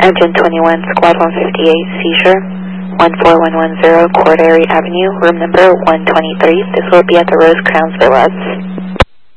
Engine 21, Squad 158, seizure, 14110 Cordery Avenue, room number 123. This will be at the Rose Crowns Villas.